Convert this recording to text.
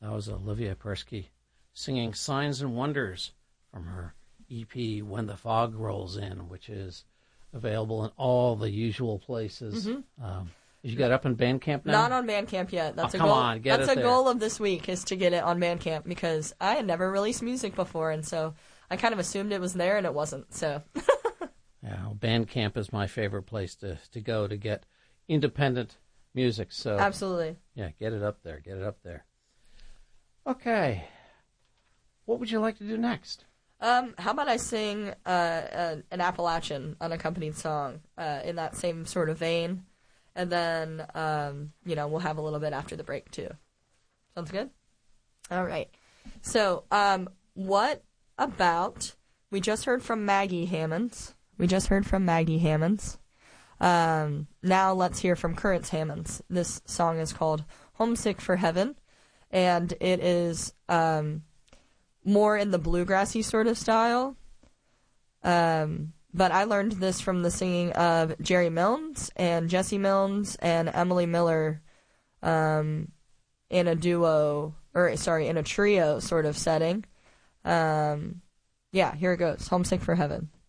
That was Olivia Persky singing Signs and Wonders from her EP When the Fog Rolls In, which is available in all the usual places. Mm-hmm. Did you get up in Bandcamp now? Not on Bandcamp yet. That's come on, get That's it a there. goal of this week, is to get it on Bandcamp, because I had never released music before, and so I kind of assumed it was there, and it wasn't. So. Yeah, well, Bandcamp is my favorite place to go to get independent music. So absolutely. Yeah, get it up there. Get it up there. Okay. What would you like to do next? How about I sing an Appalachian unaccompanied song in that same sort of vein, and then we'll have a little bit after the break too. Sounds good? All right. So, what about, we just heard from Maggie Hammonds. Now let's hear from Currents Hammonds. This song is called Homesick for Heaven, and it is more in the bluegrassy sort of style. But I learned this from the singing of Jerry Milnes and Jesse Milnes and Emily Miller in a trio sort of setting. Here it goes. Homesick for Heaven.